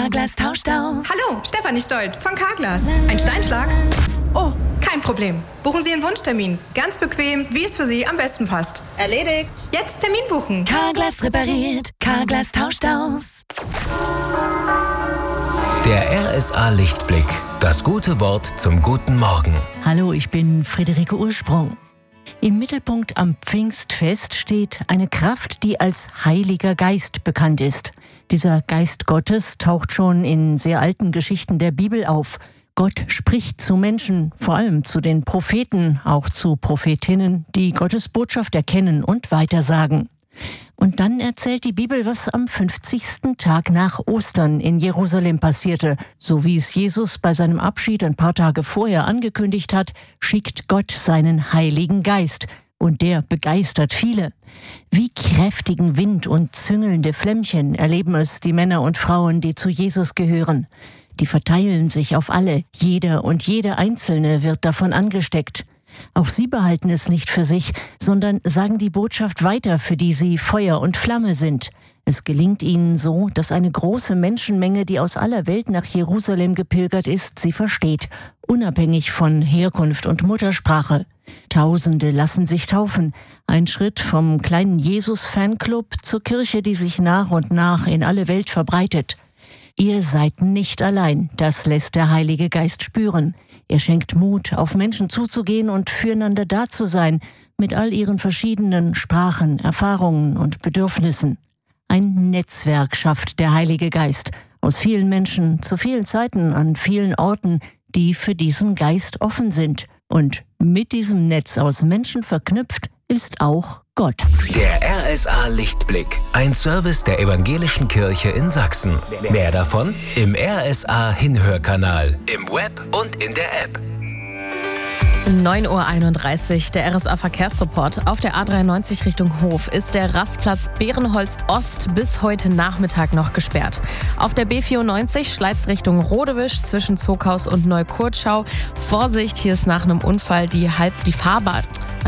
Carglass tauscht aus. Hallo, Stefanie Stolt von Carglass. Ein Steinschlag? Oh, kein Problem. Buchen Sie Ihren Wunschtermin. Ganz bequem, wie es für Sie am besten passt. Erledigt. Jetzt Termin buchen. Carglass repariert, Carglass tauscht aus. Der RSA Lichtblick. Das gute Wort zum guten Morgen. Hallo, ich bin Friederike Ursprung. Im Mittelpunkt am Pfingstfest steht eine Kraft, die als Heiliger Geist bekannt ist. Dieser Geist Gottes taucht schon in sehr alten Geschichten der Bibel auf. Gott spricht zu Menschen, vor allem zu den Propheten, auch zu Prophetinnen, die Gottes Botschaft erkennen und weitersagen. Und dann erzählt die Bibel, was am 50. Tag nach Ostern in Jerusalem passierte. So wie es Jesus bei seinem Abschied ein paar Tage vorher angekündigt hat, schickt Gott seinen Heiligen Geist. Und der begeistert viele. Wie kräftigen Wind und züngelnde Flämmchen erleben es die Männer und Frauen, die zu Jesus gehören. Die verteilen sich auf alle. Jeder und jede Einzelne wird davon angesteckt. Auch sie behalten es nicht für sich, sondern sagen die Botschaft weiter, für die sie Feuer und Flamme sind. Es gelingt ihnen so, dass eine große Menschenmenge, die aus aller Welt nach Jerusalem gepilgert ist, sie versteht, unabhängig von Herkunft und Muttersprache. Tausende lassen sich taufen. Ein Schritt vom kleinen Jesus-Fanclub zur Kirche, die sich nach und nach in alle Welt verbreitet. Ihr seid nicht allein, das lässt der Heilige Geist spüren. Er schenkt Mut, auf Menschen zuzugehen und füreinander da zu sein, mit all ihren verschiedenen Sprachen, Erfahrungen und Bedürfnissen. Ein Netzwerk schafft der Heilige Geist, aus vielen Menschen, zu vielen Zeiten, an vielen Orten, die für diesen Geist offen sind. Und mit diesem Netz aus Menschen verknüpft ist auch Gott. Der RSA Lichtblick. Ein Service der Evangelischen Kirche in Sachsen. Mehr davon im RSA Hinhörkanal, im Web und in der App. 9:31 Uhr, der RSA-Verkehrsreport. Auf der A93 Richtung Hof ist der Rastplatz Bärenholz Ost bis heute Nachmittag noch gesperrt. Auf der B94 Schleiz Richtung Rodewisch zwischen Zoghaus und Neukurtschau. Vorsicht, hier ist nach einem Unfall die Fahrbahn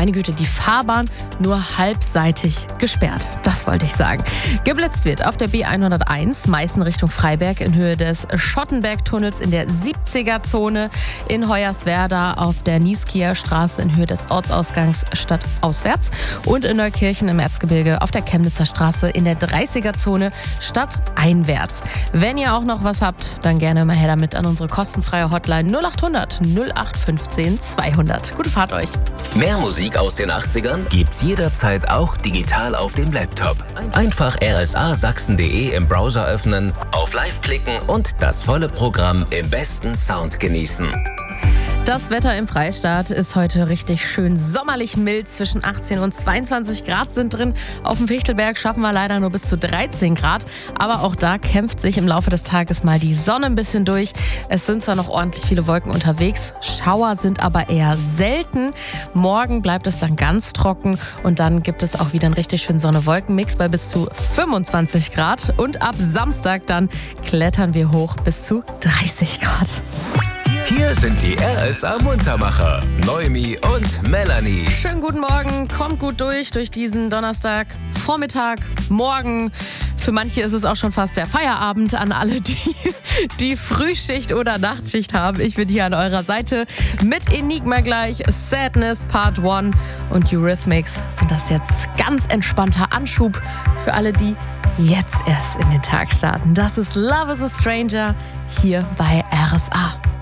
nur halbseitig gesperrt. Das wollte ich sagen. Geblitzt wird auf der B101 Meißen Richtung Freiberg in Höhe des Schottenbergtunnels in der 70er-Zone. In Hoyerswerda auf der Nieskieer Straße in Höhe des Ortsausgangs stadtauswärts. Und in Neukirchen im Erzgebirge auf der Chemnitzer Straße in der 30er-Zone stadteinwärts. Wenn ihr auch noch was habt, dann gerne mal her damit an unsere kostenfreie Hotline 0800 0815 200. Gute Fahrt euch. Mehr Musik aus den 80ern gibt's jederzeit auch digital auf dem Laptop. Einfach rsasachsen.de im Browser öffnen, auf Live klicken und das volle Programm im besten Sound genießen. Das Wetter im Freistaat ist heute richtig schön sommerlich mild. Zwischen 18 und 22 Grad sind drin. Auf dem Fichtelberg schaffen wir leider nur bis zu 13 Grad. Aber auch da kämpft sich im Laufe des Tages mal die Sonne ein bisschen durch. Es sind zwar noch ordentlich viele Wolken unterwegs, Schauer sind aber eher selten. Morgen bleibt es dann ganz trocken und dann gibt es auch wieder einen richtig schönen Sonne-Wolken-Mix bei bis zu 25 Grad. Und ab Samstag dann klettern wir hoch bis zu 30 Grad. Hier sind die RSA Muntermacher, Noemi und Melanie. Schönen guten Morgen, kommt gut durch diesen Donnerstag, Vormittag, Morgen. Für manche ist es auch schon fast der Feierabend an alle, die Frühschicht oder Nachtschicht haben. Ich bin hier an eurer Seite mit Enigma gleich, Sadness Part 1 und Eurythmics sind das jetzt ganz entspannter Anschub für alle, die jetzt erst in den Tag starten. Das ist Love is a Stranger hier bei RSA.